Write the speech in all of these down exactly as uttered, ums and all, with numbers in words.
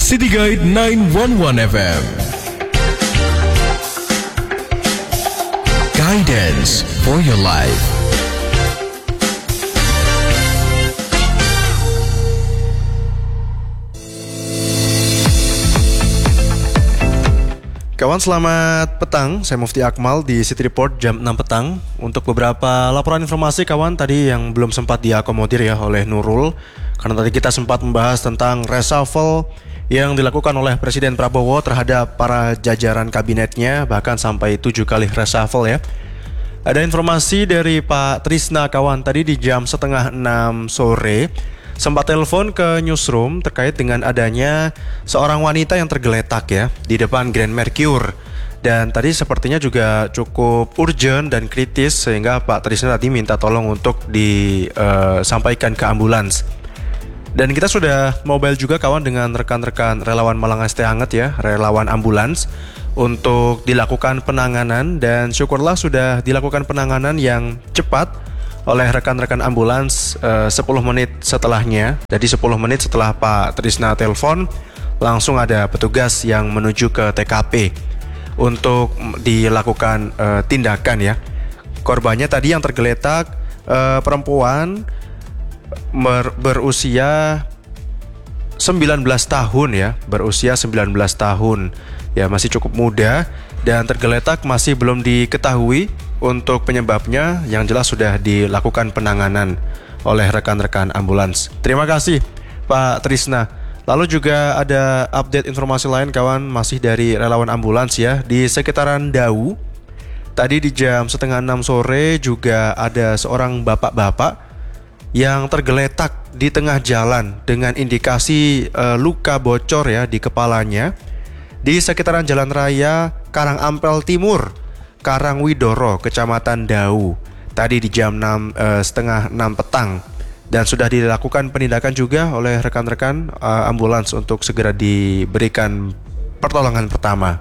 City Guide sembilan satu satu F M. Guidance for your life. Kawan, selamat petang. Saya Mufti Akmal di City Report jam enam petang. Untuk beberapa laporan informasi kawan tadi yang belum sempat diakomodir ya oleh Nurul, karena tadi kita sempat membahas tentang reshuffle yang dilakukan oleh Presiden Prabowo terhadap para jajaran kabinetnya, bahkan sampai tujuh kali reshuffle ya. Ada informasi dari Pak Trisna kawan tadi di jam setengah enam sore sempat telepon ke newsroom terkait dengan adanya seorang wanita yang tergeletak ya di depan Grand Mercure. Dan tadi sepertinya juga cukup urgent dan kritis sehingga Pak Trisna tadi minta tolong untuk disampaikan uh, ke ambulans. Dan kita sudah mobile juga kawan dengan rekan-rekan relawan Malang S T Anget ya, relawan ambulans untuk dilakukan penanganan, dan syukurlah sudah dilakukan penanganan yang cepat oleh rekan-rekan ambulans uh, sepuluh menit setelahnya. Jadi sepuluh menit setelah Pak Trisna telepon, langsung ada petugas yang menuju ke T K P untuk dilakukan uh, tindakan ya. Korbannya tadi yang tergeletak uh, perempuan ber- berusia sembilan belas tahun ya, berusia sembilan belas tahun. Ya, masih cukup muda dan tergeletak, masih belum diketahui untuk penyebabnya. Yang jelas sudah dilakukan penanganan oleh rekan-rekan ambulans. Terima kasih Pak Trisna. Lalu juga ada update informasi lain kawan, masih dari relawan ambulans ya, di sekitaran Dau. Tadi di jam setengah enam sore juga ada seorang bapak-bapak yang tergeletak di tengah jalan dengan indikasi uh, luka bocor ya di kepalanya di sekitaran Jalan Raya Karangampel Timur, Karangwidoro, Kecamatan Dau. Tadi di jam enam uh, setengah enam petang, dan sudah dilakukan penindakan juga oleh rekan-rekan uh, ambulans untuk segera diberikan pertolongan pertama.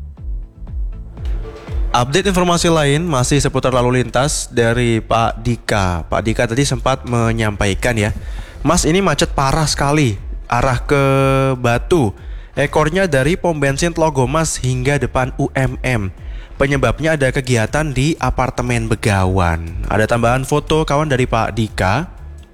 Update informasi lain masih seputar lalu lintas dari Pak Dika. Pak Dika tadi sempat menyampaikan ya, Mas, ini macet parah sekali arah ke Batu. Ekornya dari pom bensin Tlogomas hingga depan U M M. Penyebabnya ada kegiatan di apartemen Begawan. Ada tambahan foto kawan dari Pak Dika.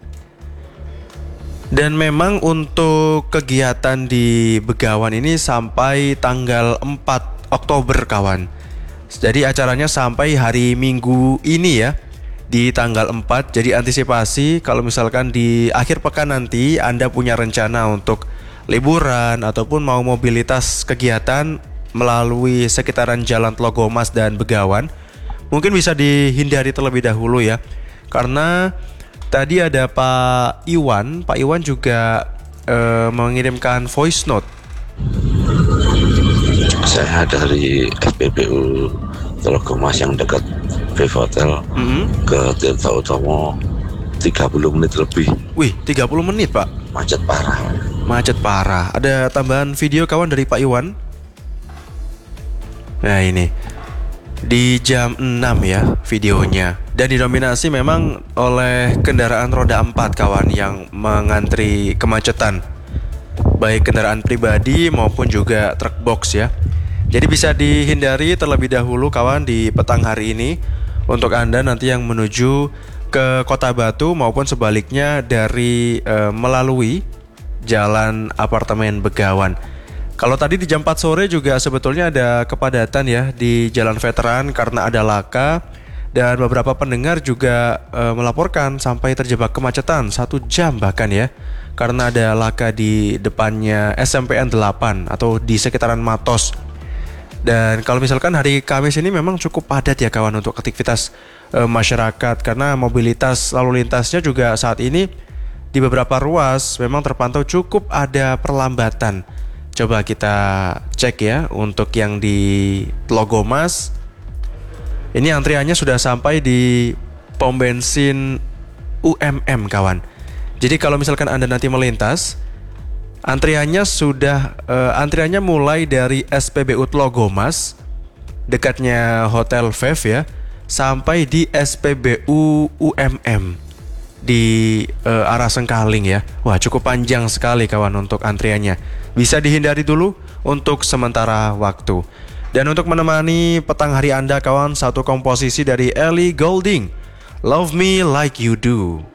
Dan memang untuk kegiatan di Begawan ini sampai tanggal empat Oktober kawan. Jadi acaranya sampai hari Minggu ini ya, di tanggal empat. Jadi antisipasi kalau misalkan di akhir pekan nanti Anda punya rencana untuk liburan ataupun mau mobilitas kegiatan melalui sekitaran Jalan Tlogomas dan Begawan, mungkin bisa dihindari terlebih dahulu ya. Karena tadi ada Pak Iwan, Pak Iwan juga e, mengirimkan voice note. Saya dari S P B U Tlogomas yang dekat Bev Hotel mm-hmm. ke Tirta Utomo tiga puluh menit lebih. Wih, tiga puluh menit Pak? Macet parah. Macet parah. Ada tambahan video kawan dari Pak Iwan. Nah ini di jam enam ya videonya. Dan didominasi memang oleh kendaraan roda empat kawan yang mengantri kemacetan, baik kendaraan pribadi maupun juga truk box ya. Jadi bisa dihindari terlebih dahulu kawan di petang hari ini untuk Anda nanti yang menuju ke Kota Batu maupun sebaliknya dari e, melalui Jalan Apartemen Begawan. Kalau tadi di jam empat sore juga sebetulnya ada kepadatan ya di Jalan Veteran karena ada laka, dan beberapa pendengar juga e, melaporkan sampai terjebak kemacetan satu jam bahkan ya, karena ada laka di depannya S M P N delapan atau di sekitaran Matos. Dan kalau misalkan hari Kamis ini memang cukup padat ya kawan untuk aktivitas e, masyarakat, karena mobilitas lalu lintasnya juga saat ini di beberapa ruas memang terpantau cukup ada perlambatan. Coba kita cek ya untuk yang di Tlogomas. Ini antriannya sudah sampai di pom bensin U M M kawan. Jadi kalau misalkan Anda nanti melintas, antriannya sudah uh, antriannya mulai dari S P B U Tlogomas dekatnya Hotel Vev ya, sampai di S P B U U M M. di uh, arah Sengkaling ya. Wah, cukup panjang sekali kawan untuk antriannya. Bisa dihindari dulu untuk sementara waktu. Dan untuk menemani petang hari Anda kawan, satu komposisi dari Ellie Goulding, Love Me Like You Do.